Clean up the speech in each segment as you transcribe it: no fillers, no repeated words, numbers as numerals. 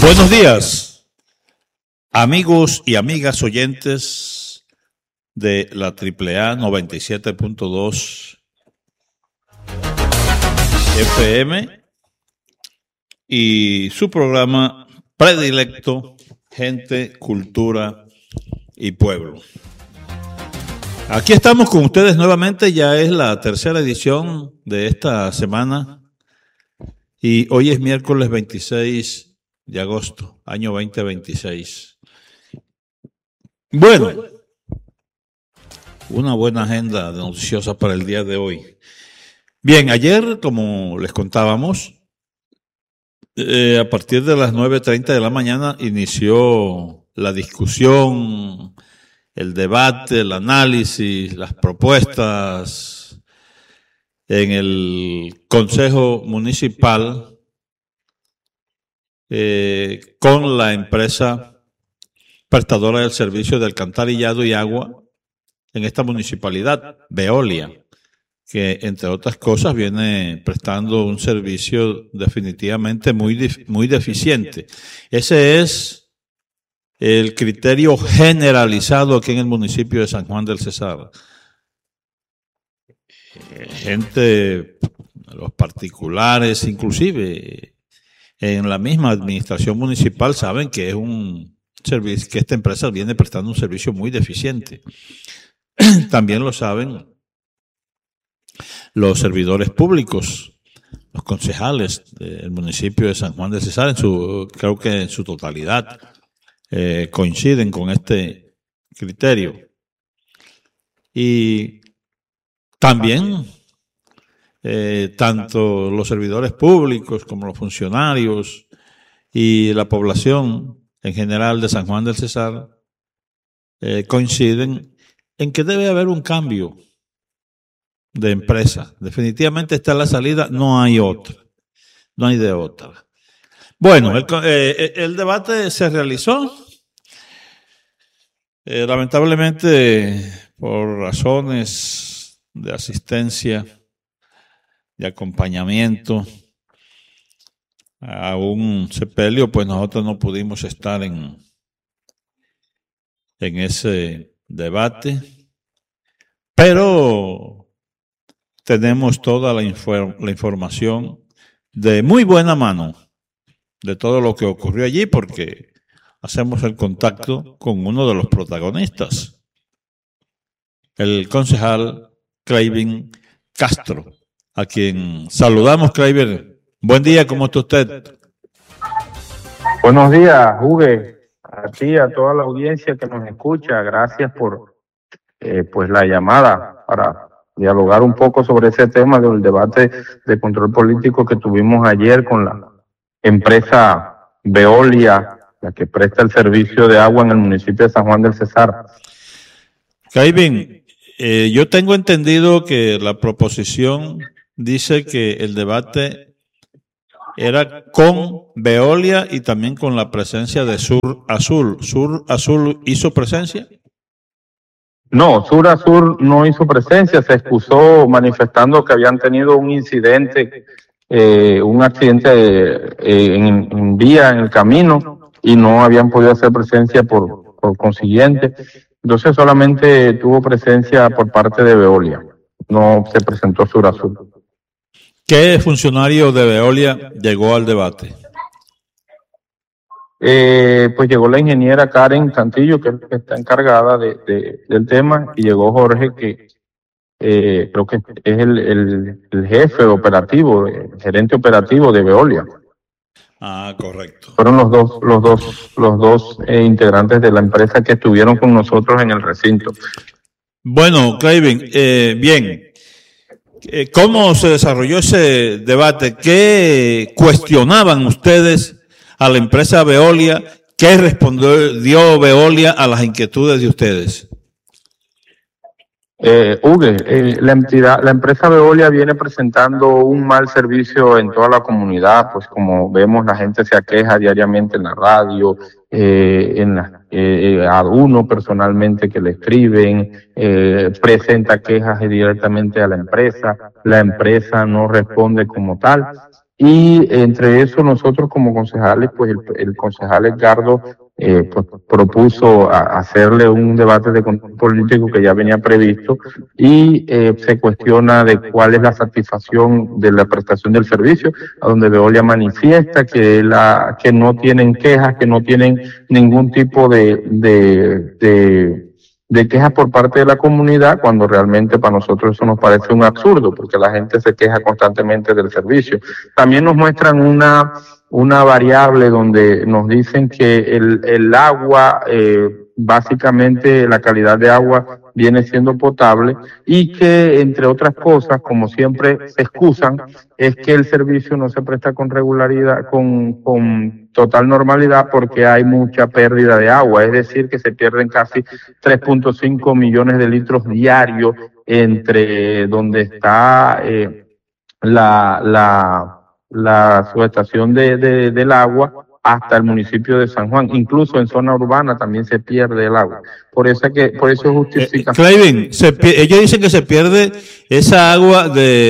Buenos días, amigos y amigas oyentes de la AAA 97.2 FM y su programa predilecto, Gente, Cultura y Pueblo. Aquí estamos con ustedes nuevamente, ya es la tercera edición de esta semana y hoy es miércoles 26 de agosto, año 2026. Bueno, una buena agenda noticiosa para el día de hoy. Bien, ayer, como les contábamos, a partir de las 9:30 de la mañana inició la discusión, el debate, el análisis, las propuestas en el Consejo Municipal con la empresa prestadora del servicio de alcantarillado y agua en esta municipalidad, Veolia, que entre otras cosas viene prestando un servicio definitivamente muy deficiente. Ese es el criterio generalizado aquí en el municipio de San Juan del Cesar. Gente, los particulares, inclusive en la misma administración municipal, saben que es un servicio, que esta empresa viene prestando un servicio muy deficiente. También lo saben los servidores públicos, los concejales del municipio de San Juan del Cesar, creo que en su totalidad coinciden con este criterio. Y también tanto los servidores públicos como los funcionarios y la población en general de San Juan del Cesar coinciden en que debe haber un cambio de empresa. Definitivamente está la salida, no hay otra, no hay de otra. Bueno, el debate se realizó. Lamentablemente, por razones de asistencia, de acompañamiento a un sepelio, pues nosotros no pudimos estar en ese debate, pero tenemos toda la información de muy buena mano de todo lo que ocurrió allí, porque hacemos el contacto con uno de los protagonistas, el concejal Clayvin Castro, a quien saludamos. Clayvin, buen día, ¿cómo está usted? Buenos días, Hugue, a ti, a toda la audiencia que nos escucha. Gracias por pues la llamada para dialogar un poco sobre ese tema del debate de control político que tuvimos ayer con la empresa Veolia, la que presta el servicio de agua en el municipio de San Juan del Cesar. Clayvin, yo tengo entendido que la proposición dice que el debate era con Veolia y también con la presencia de Sur Azul. ¿Sur Azul hizo presencia? No, Sur Azul no hizo presencia, se excusó manifestando que habían tenido un incidente, un accidente en vía, en el camino, y no habían podido hacer presencia por consiguiente. Entonces solamente tuvo presencia por parte de Veolia, no se presentó Sur Azul. ¿Qué funcionario de Veolia llegó al debate? Pues llegó la ingeniera Karen Cantillo, que está encargada del tema, y llegó Jorge, que creo que es el jefe operativo, el gerente operativo de Veolia. Ah, correcto. Fueron los dos integrantes de la empresa que estuvieron con nosotros en el recinto. Bueno, Clayvin, bien. ¿Cómo se desarrolló ese debate? ¿Qué cuestionaban ustedes a la empresa Veolia? ¿Qué respondió Veolia a las inquietudes de ustedes? Hugue, la empresa Veolia viene presentando un mal servicio en toda la comunidad, pues como vemos la gente se aqueja diariamente en la radio, a uno personalmente que le escriben, presenta quejas directamente a la empresa no responde como tal, Y entre eso nosotros como concejales, pues el concejal Edgardo pues propuso hacerle un debate de control político que ya venía previsto y se cuestiona de cuál es la satisfacción de la prestación del servicio, a donde Veolia manifiesta que no tienen quejas, que no tienen ningún tipo de quejas por parte de la comunidad, cuando realmente para nosotros eso nos parece un absurdo, porque la gente se queja constantemente del servicio. También nos muestran una variable donde nos dicen que el agua, básicamente la calidad de agua viene siendo potable y que, entre otras cosas, como siempre se excusan, es que el servicio no se presta con regularidad, con total normalidad, porque hay mucha pérdida de agua, es decir, que se pierden casi 3.5 millones de litros diarios entre donde está la subestación del agua hasta el municipio de San Juan. Incluso en zona urbana también se pierde el agua. Por eso justifica. Clayton, ellos dicen que se pierde esa agua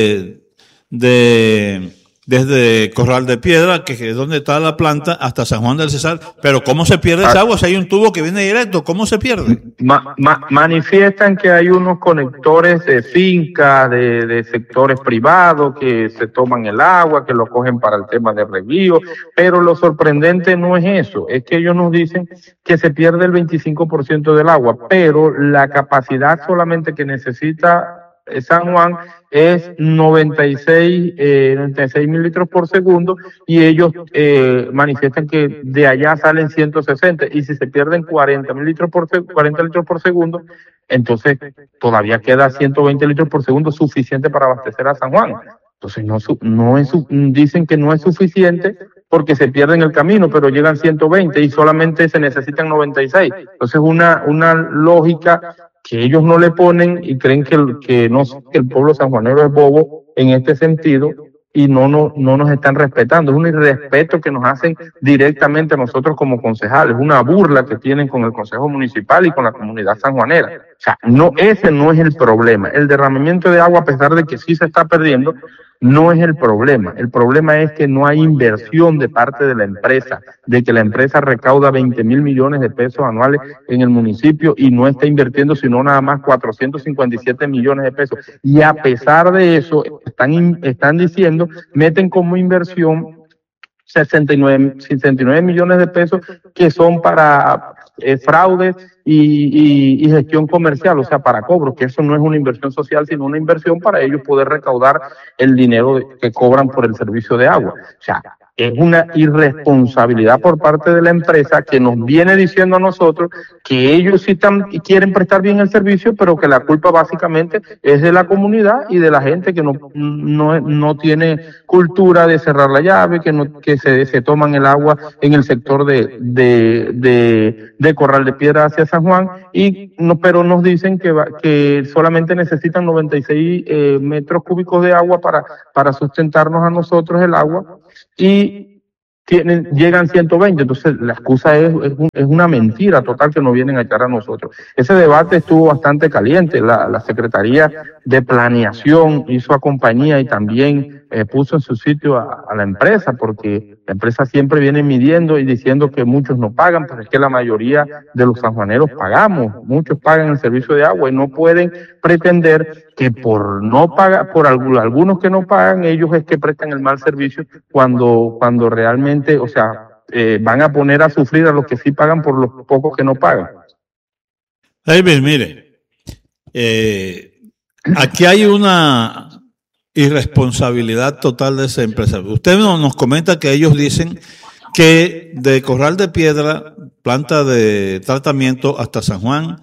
desde Corral de Piedra, que es donde está la planta, hasta San Juan del Cesar. Pero ¿cómo se pierde esa agua? Si hay un tubo que viene directo, ¿cómo se pierde? Manifiestan que hay unos conectores de fincas, de sectores privados que se toman el agua, que lo cogen para el tema de reguío, pero lo sorprendente no es eso, es que ellos nos dicen que se pierde el 25% del agua, pero la capacidad solamente que necesita San Juan es 96 mil litros por segundo, y ellos manifiestan que de allá salen 160, y si se pierden 40 litros por segundo, entonces todavía queda 120 litros por segundo suficiente para abastecer a San Juan. Entonces dicen que no es suficiente porque se pierde en el camino, pero llegan 120 y solamente se necesitan 96. Entonces una lógica que ellos no le ponen, y creen que el pueblo sanjuanero es bobo en este sentido, y no nos están respetando. Es un irrespeto que nos hacen directamente a nosotros como concejales, una burla que tienen con el Consejo Municipal y con la comunidad sanjuanera. O sea, ese no es el problema. El derramamiento de agua, a pesar de que sí se está perdiendo, no es el problema. El problema es que no hay inversión de parte de la empresa, de que la empresa recauda 20 mil millones de pesos anuales en el municipio y no está invirtiendo sino nada más 457 millones de pesos. Y a pesar de eso, están diciendo, meten como inversión 69 millones de pesos que son para fraudes y gestión comercial, o sea, para cobros, que eso no es una inversión social, sino una inversión para ellos poder recaudar el dinero que cobran por el servicio de agua. O sea, es una irresponsabilidad por parte de la empresa que nos viene diciendo a nosotros que ellos sí quieren prestar bien el servicio, pero que la culpa básicamente es de la comunidad y de la gente que no tiene cultura de cerrar la llave, que se toman el agua en el sector de Corral de Piedra hacia San Juan, pero nos dicen que solamente necesitan 96 metros cúbicos de agua para sustentarnos a nosotros el agua, y llegan 120, entonces la excusa es una mentira total que nos vienen a echar a nosotros. Ese debate estuvo bastante caliente, la Secretaría de Planeación hizo a compañía y también puso en su sitio a la empresa, porque la empresa siempre viene midiendo y diciendo que muchos no pagan, pero es que la mayoría de los sanjuaneros pagamos, muchos pagan el servicio de agua, y no pueden pretender que por no pagar, por algunos que no pagan, ellos es que prestan el mal servicio, cuando realmente, o sea, van a poner a sufrir a los que sí pagan por los pocos que no pagan. David, mire, aquí hay una irresponsabilidad total de esa empresa. Usted nos comenta que ellos dicen que de Corral de Piedra, planta de tratamiento, hasta San Juan,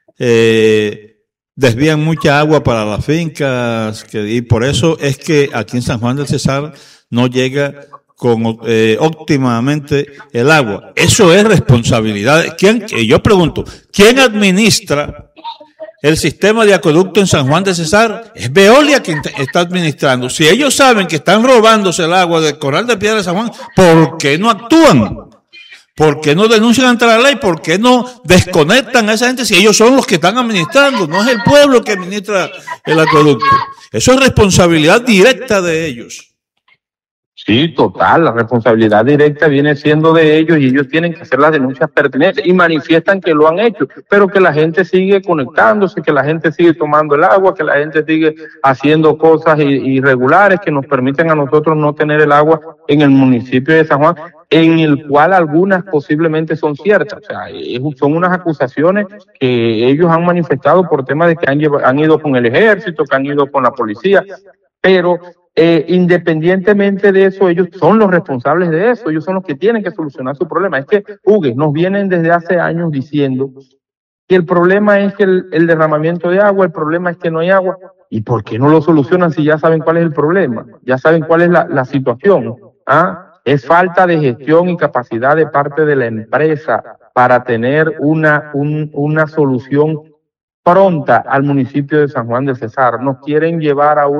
desvían mucha agua para las fincas, y por eso es que aquí en San Juan del Cesar no llega óptimamente el agua. Eso es responsabilidad. Yo pregunto, ¿quién administra el sistema de acueducto en San Juan de Cesar? Es Veolia quien está administrando. Si ellos saben que están robándose el agua del Corral de Piedra de San Juan, ¿por qué no actúan? ¿Por qué no denuncian ante la ley? ¿Por qué no desconectan a esa gente si ellos son los que están administrando? No es el pueblo que administra el acueducto. Eso es responsabilidad directa de ellos. Sí, total, la responsabilidad directa viene siendo de ellos y ellos tienen que hacer las denuncias pertinentes y manifiestan que lo han hecho, pero que la gente sigue conectándose, que la gente sigue tomando el agua, que la gente sigue haciendo cosas irregulares que nos permiten a nosotros no tener el agua en el municipio de San Juan, en el cual algunas posiblemente son ciertas. O sea, son unas acusaciones que ellos han manifestado por temas de que han ido con el ejército, que han ido con la policía, pero independientemente de eso, ellos son los responsables de eso, ellos son los que tienen que solucionar su problema. Es que, Hugues, nos vienen desde hace años diciendo que el problema es que el derramamiento de agua, el problema es que no hay agua. ¿Y por qué no lo solucionan si ya saben cuál es el problema? Ya saben cuál es la situación. Es falta de gestión y capacidad de parte de la empresa para tener una solución pronta al municipio de San Juan de Cesar. Nos quieren llevar a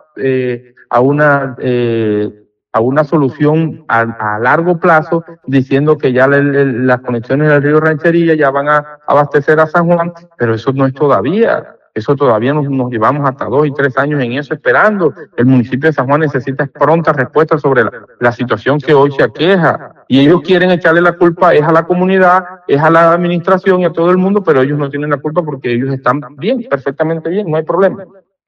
una solución a largo plazo, diciendo que ya las conexiones del río Ranchería ya van a abastecer a San Juan, pero eso no es todavía. Eso todavía nos llevamos hasta 2 y 3 años en eso esperando. El municipio de San Juan necesita pronta respuesta sobre la situación que hoy se aqueja. Y ellos quieren echarle la culpa, es a la comunidad, es a la administración y a todo el mundo, pero ellos no tienen la culpa porque ellos están bien, perfectamente bien, no hay problema.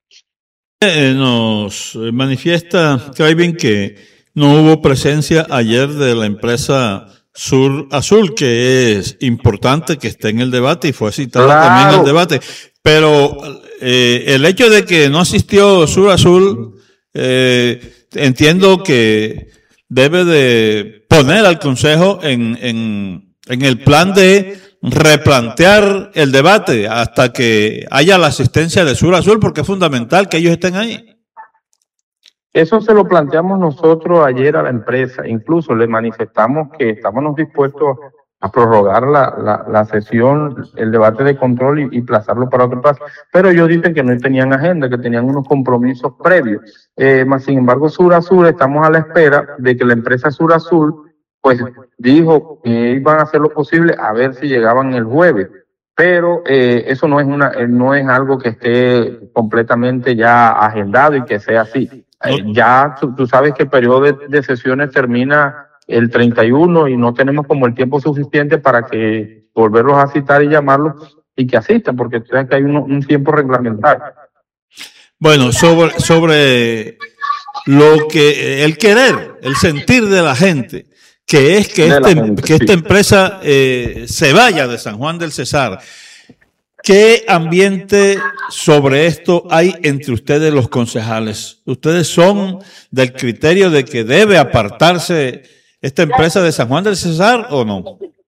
Nos manifiesta Clayvin que no hubo presencia ayer de la empresa Sur Azul, que es importante que esté en el debate y fue citada también en el debate. Pero el hecho de que no asistió Sur Azul, entiendo que debe de poner al Consejo en el plan de replantear el debate hasta que haya la asistencia de Sur Azul, porque es fundamental que ellos estén ahí. Eso se lo planteamos nosotros ayer a la empresa, incluso le manifestamos que estábamos dispuestos a prorrogar la sesión, el debate de control y plazarlo para otro plazo, pero ellos dicen que no tenían agenda, que tenían unos compromisos previos. Sin embargo, Sur Azul, estamos a la espera de que la empresa Sur Azul pues dijo que iban a hacer lo posible a ver si llegaban el jueves, pero eso no es algo que esté completamente ya agendado y que sea así. Ya tú sabes que el periodo de sesiones termina el 31 y no tenemos como el tiempo suficiente para que volverlos a citar y llamarlos y que asistan, porque tú sabes que hay un tiempo reglamentario. Bueno, sobre lo que el querer, el sentir de la gente, que es que esta empresa se vaya de San Juan del Cesar. ¿Qué ambiente sobre esto hay entre ustedes los concejales? ¿Ustedes son del criterio de que debe apartarse esta empresa de San Juan del Cesar o no?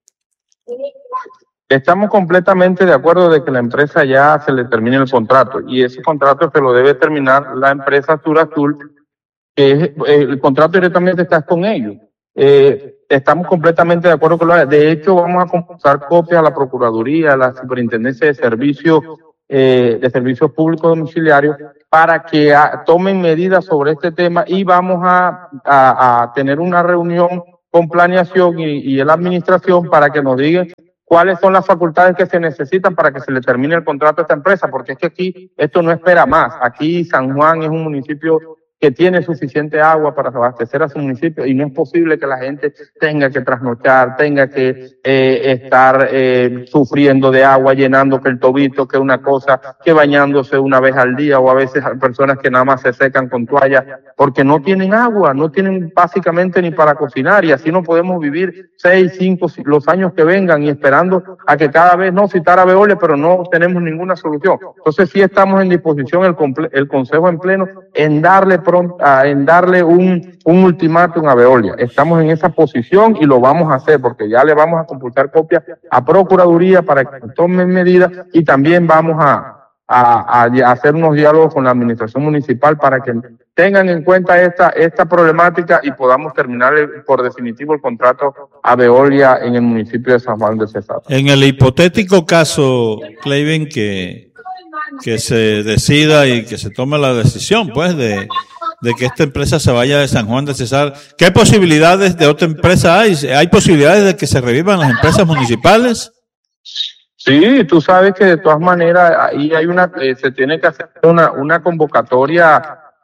Estamos completamente de acuerdo de que la empresa ya se le termine el contrato y ese contrato se lo debe terminar la empresa Sur Azul, que el contrato directamente está con ellos. Estamos completamente de acuerdo con lo. De hecho, vamos a compulsar copias a la Procuraduría, a la Superintendencia de Servicios Públicos Domiciliarios para que tomen medidas sobre este tema y vamos a tener una reunión con planeación y la administración para que nos digan cuáles son las facultades que se necesitan para que se le termine el contrato a esta empresa, porque es que aquí esto no espera más. Aquí San Juan es un municipio que tiene suficiente agua para abastecer a su municipio y no es posible que la gente tenga que trasnochar, tenga que estar sufriendo de agua, llenando que el tobito, que una cosa, que bañándose una vez al día, o a veces hay personas que nada más se secan con toallas porque no tienen agua, no tienen básicamente ni para cocinar, y así no podemos vivir 6, 5, los años que vengan y esperando a que cada vez citar a Veolia, pero no tenemos ninguna solución. Entonces sí estamos en disposición el Consejo en pleno en darle un ultimátum a Veolia. Estamos en esa posición y lo vamos a hacer porque ya le vamos a compulsar copias a Procuraduría para que tomen medidas y también vamos a hacer unos diálogos con la administración municipal para que tengan en cuenta esta problemática y podamos terminar por definitivo el contrato a Veolia en el municipio de San Juan de Cesar. En el hipotético caso, Clayvin, que se decida y que se tome la decisión, pues, de que esta empresa se vaya de San Juan de Cesar, ¿qué posibilidades de otra empresa hay? ¿Hay posibilidades de que se revivan las empresas municipales? Sí, tú sabes que de todas maneras ahí hay se tiene que hacer una convocatoria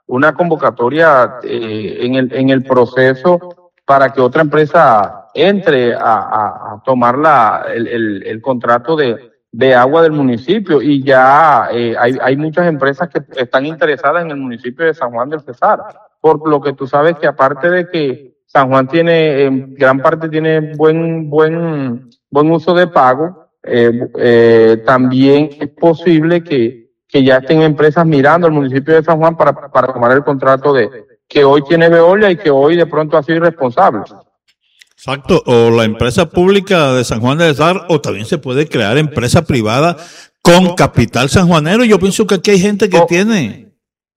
una convocatoria en el proceso para que otra empresa entre a tomar el contrato de agua del municipio, y ya hay muchas empresas que están interesadas en el municipio de San Juan del Cesar, por lo que tú sabes que aparte de que San Juan tiene, en gran parte tiene buen uso de pago, también es posible que ya estén empresas mirando al municipio de San Juan para tomar el contrato que hoy tiene Veolia y que hoy de pronto ha sido irresponsable. Exacto, o la empresa pública de San Juan del Cesar, o también se puede crear empresa privada con capital sanjuanero. Yo pienso que aquí hay gente que tiene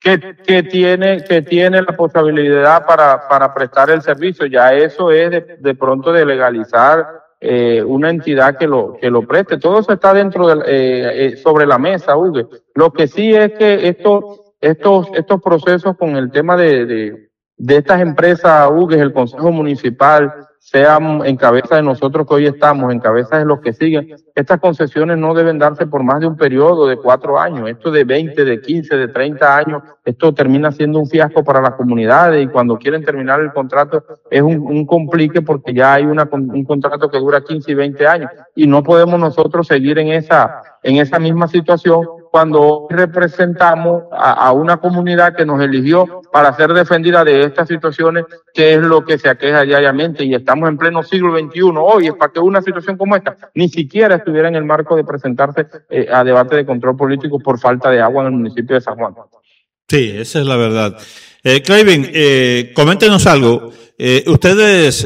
la posibilidad para prestar el servicio. Ya eso es de pronto de legalizar una entidad que lo preste. Todo eso está dentro sobre la mesa, Hugo. Lo que sí es que estos procesos con el tema de estas empresas, Hugo, el Consejo Municipal, sean en cabeza de nosotros que hoy estamos, en cabeza de los que siguen, estas concesiones no deben darse por más de un periodo de 4 años. Esto de 20, de 15, de 30 años, esto termina siendo un fiasco para las comunidades, y cuando quieren terminar el contrato es un complique, porque ya hay un contrato que dura 15 y 20 años, y no podemos nosotros seguir en esa misma situación cuando representamos a una comunidad que nos eligió para ser defendida de estas situaciones, que es lo que se aqueja diariamente, y estamos en pleno siglo XXI hoy, es para que una situación como esta ni siquiera estuviera en el marco de presentarse a debate de control político por falta de agua en el municipio de San Juan. Sí, esa es la verdad. Craven, coméntenos algo. ¿Ustedes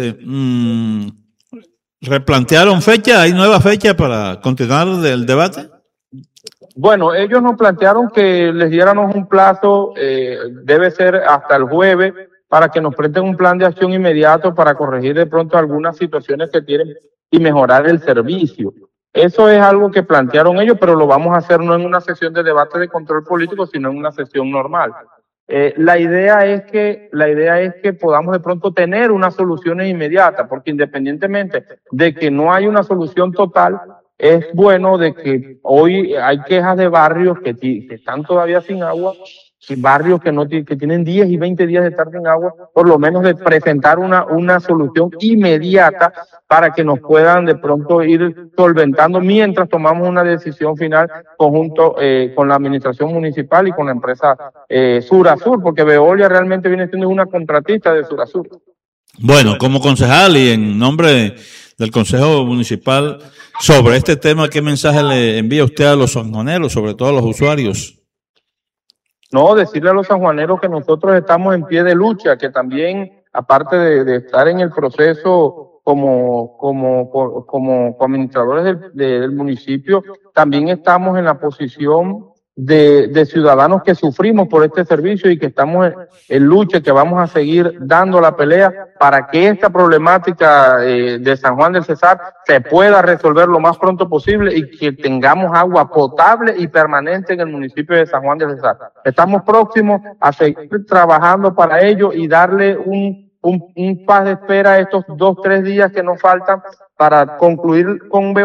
replantearon fecha? ¿Hay nueva fecha para continuar el debate? Bueno, ellos nos plantearon que les diéramos un plazo, debe ser hasta el jueves, para que nos presten un plan de acción inmediato para corregir de pronto algunas situaciones que tienen y mejorar el servicio. Eso es algo que plantearon ellos, pero lo vamos a hacer no en una sesión de debate de control político, sino en una sesión normal. La idea es que podamos de pronto tener unas soluciones inmediatas, porque independientemente de que no hay una solución total, es bueno de que hoy hay quejas de barrios que están todavía sin agua, y barrios que tienen 10 y 20 días de estar sin agua, por lo menos de presentar una solución inmediata para que nos puedan de pronto ir solventando mientras tomamos una decisión final conjunto con la administración municipal y con la empresa Surasur, porque Veolia realmente viene siendo una contratista de Surasur. Bueno, como concejal y en nombre del Consejo Municipal, sobre este tema, ¿qué mensaje le envía usted a los sanjuaneros, sobre todo a los usuarios? No, decirle a los sanjuaneros que nosotros estamos en pie de lucha, que también, aparte de estar en el proceso como administradores del municipio, también estamos en la posición de ciudadanos que sufrimos por este servicio y que estamos en lucha, que vamos a seguir dando la pelea para que esta problemática de San Juan del Cesar se pueda resolver lo más pronto posible y que tengamos agua potable y permanente en el municipio de San Juan del Cesar. Estamos próximos a seguir trabajando para ello y darle un paz de espera a estos 2-3 días que nos faltan para concluir con